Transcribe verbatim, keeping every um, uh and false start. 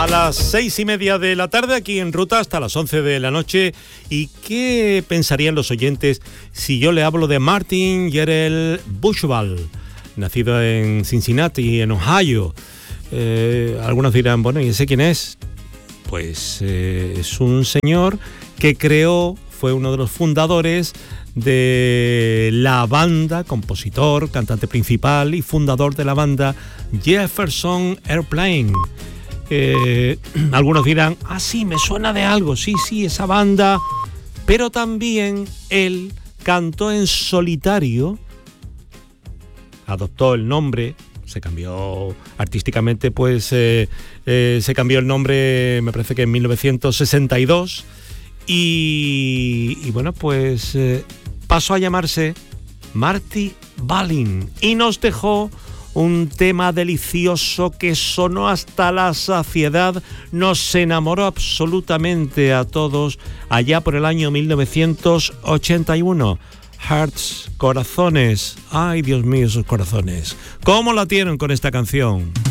A las seis y media de la tarde, aquí en Ruta, hasta las once de la noche. ¿Y qué pensarían los oyentes si yo le hablo de Martin Jarrell Bushwald, nacido en Cincinnati, en Ohio? Eh, algunos dirán, bueno, ¿y ese quién es? Pues eh, es un señor que creó, fue uno de los fundadores de la banda, compositor, cantante principal y fundador de la banda Jefferson Airplane. Eh, algunos dirán, ah, sí, me suena de algo, sí, sí, esa banda. Pero también él cantó en solitario, adoptó el nombre, se cambió artísticamente, pues eh, eh, se cambió el nombre, me parece que en mil novecientos sesenta y dos, y, y bueno, pues eh, pasó a llamarse Marty Balin y nos dejó un tema delicioso que sonó hasta la saciedad, nos enamoró absolutamente a todos allá por el año mil novecientos ochenta y uno. Hearts, corazones. Ay, Dios mío, esos corazones. ¿Cómo la tienen con esta canción?